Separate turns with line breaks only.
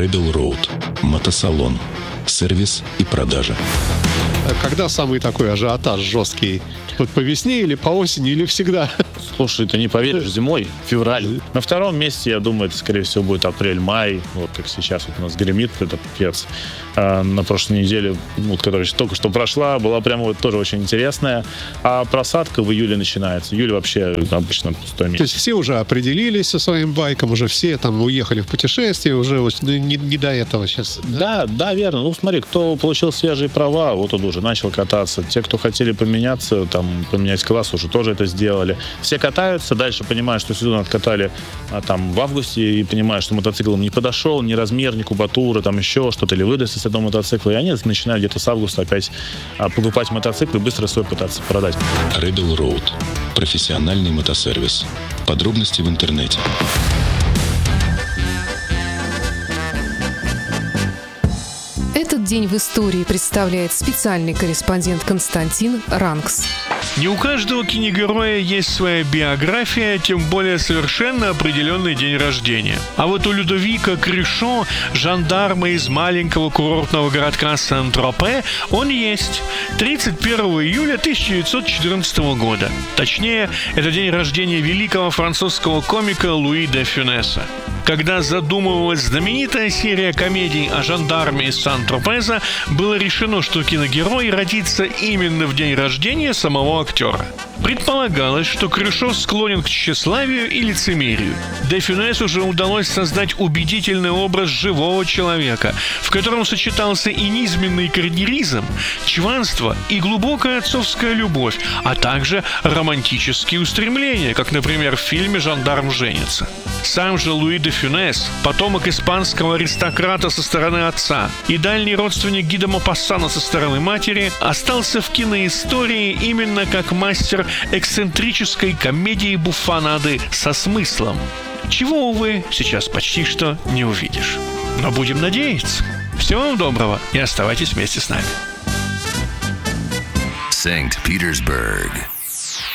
Rebel Road. Мотосалон. Сервис и продажа.
Когда самый такой ажиотаж жесткий? Вот по весне или по осени, или всегда?
Слушай, ты не поверишь, зимой, февраль. На втором месте, я думаю, это, скорее всего, будет апрель-май. Вот как сейчас вот у нас гремит этот певец. На прошлой неделе, вот, которая только что прошла, была прямо вот тоже очень интересная. А просадка в июле начинается. Июль вообще обычно пустой месяц.
То есть все уже определились со своим байком, уже все там уехали в путешествие, уже вот не до этого сейчас.
Да, верно. Ну, смотри, кто получил свежие права, вот он уже начал кататься. Те, кто хотели поменяться, там, поменять класс, уже тоже это сделали. Все катаются, дальше понимают, что сезон откатали там в августе и понимают, что мотоцикл им не подошел, ни размер, ни кубатура, там еще что-то, или выдаст с этого мотоцикла. И они начинают где-то с августа опять покупать мотоцикл и быстро свой пытаться продать.
Rebel Road. Профессиональный мотосервис. Подробности в интернете.
Этот день в истории представляет специальный корреспондент Константин Ранкс.
Не у каждого киногероя есть своя биография, тем более совершенно определенный день рождения. А вот у Людовика Кришо, жандарма из маленького курортного городка Сен-Тропе, он есть. 31 июля 1914 года. Точнее, это день рождения великого французского комика Луи де Фюнеса. Когда задумывалась знаменитая серия комедий о жандарме из Сан-Тропеза, было решено, что киногерой родится именно в день рождения самого актера. Предполагалось, что Кришо склонен к тщеславию и лицемерию. Де Фюнесу уже удалось создать убедительный образ живого человека, в котором сочетался и низменный карьеризм, чванство и глубокая отцовская любовь, а также романтические устремления, как, например, в фильме «Жандарм женится». Сам же Луи де Фюнес, потомок испанского аристократа со стороны отца и дальний родственник Ги де Мопассана со стороны матери, остался в киноистории именно как мастер эксцентрической комедии-буфонады со смыслом, чего, увы, сейчас почти что не увидишь. Но будем надеяться. Всего вам доброго и оставайтесь вместе с нами.
Санкт-Петербург.